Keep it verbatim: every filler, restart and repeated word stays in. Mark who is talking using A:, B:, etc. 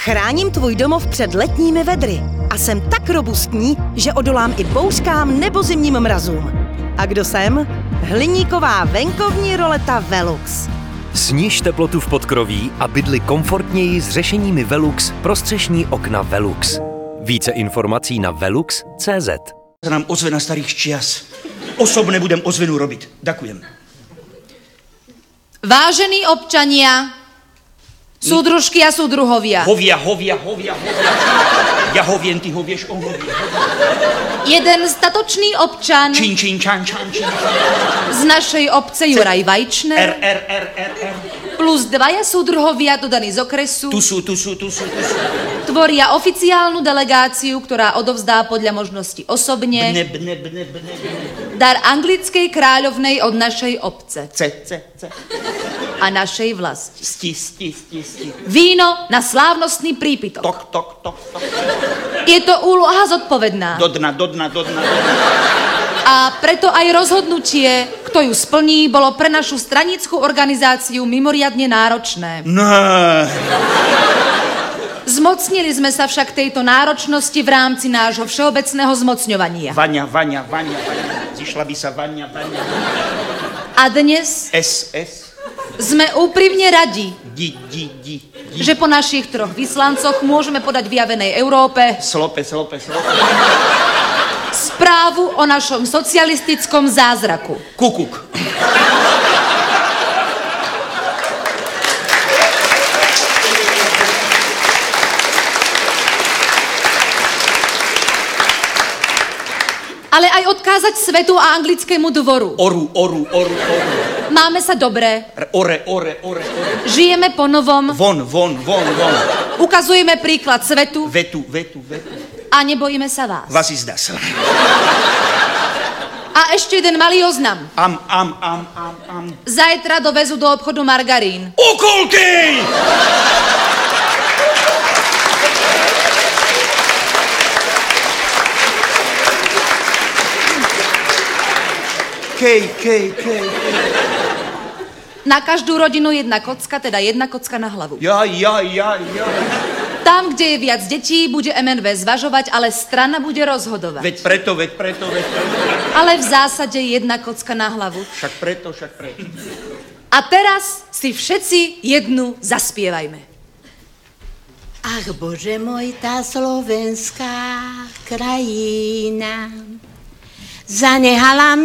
A: Chráním tvůj domov před letními vedry a jsem tak robustní, že odolám i bouřkám nebo zimním mrazům. A kdo jsem? Hliníková venkovní roleta Velux.
B: Sniž teplotu v podkroví a bydli komfortněji s řešeními Velux pro střešní okna Velux. Více informací na velux tečka cé zet.
C: Za nám ozvena starých čias. Osobne budem ozvenu robiť. Ďakujem.
D: Vážení občania, súdružky a súdruhovia.
C: Hovia, hovia, hovia, hovia. Ja hoviem, ty hovieš, on hovie.
D: Jeden statočný občan
C: Čín, čín, čán, čán, čín.
D: z našej obce Juraj Vajčner
C: R, R, R, R, R.
D: plus dvaja súdruhovia dodaní z okresu
C: Tu sú, tu sú, tu sú, tu sú.
D: tvoria oficiálnu delegáciu, ktorá odovzdá podľa možnosti osobne
C: Bne, bne, bne, bne, bne.
D: dar anglickej kráľovnej od našej obce
C: C, C, C.
D: a našej vlasti.
C: Sti, sti, sti, sti.
D: Víno na slávnostný prípitok.
C: Tok, tok, tok, tok.
D: Je to úloha zodpovedná.
C: Do dna, do dna, do dna, do dna.
D: A preto aj rozhodnutie, kto ju splní, bolo pre našu stranickú organizáciu mimoriadne náročné.
C: No.
D: Zmocnili sme sa však tejto náročnosti v rámci nášho všeobecného zmocňovania.
C: Vaňa, vaňa, vaňa, vaňa. Zišla by sa vaňa, vaňa.
D: A dnes
C: S, S.
D: sme úprimne radi,
C: Di, di, di, di.
D: že po našich troch vyslancoch môžeme podať vyjavenej Európe
C: Slope, slope, slope.
D: správu o našom socialistickom zázraku.
C: Kukuk.
D: Ale aj odkázať svetu a anglickému dvoru.
C: Oru, oru, oru, oru.
D: Máme sa dobre,
C: R- Ore, ore, ore, ore.
D: žijeme po novom,
C: Von, von, von, von.
D: ukazujeme príklad svetu
C: Vetu, vetu, vetu.
D: a nebojíme sa vás.
C: Was ist das?
D: A ešte jeden malý oznam.
C: Am, am, am, am, am.
D: Zajtra dovezú do obchodu margarín.
C: Okolky! Kej, kej, kej, kej.
D: Na každú rodinu jedna kocka, teda jedna kocka na hlavu.
C: Ja, ja, ja, ja.
D: Tam, kde je viac detí, bude em en vé zvažovať, ale strana bude rozhodovať.
C: Veď preto, veď preto, veď preto.
D: Ale v zásade jedna kocka na hlavu.
C: Však preto, však preto.
D: A teraz si všetci jednu zaspievajme.
E: Ach Bože môj, tá slovenská krajina zanehala